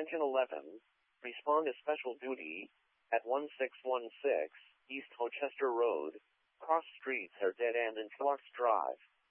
Attention 11. Respond to special duty at 1616 East Hochester Road. Cross streets are dead end in Phillips Drive.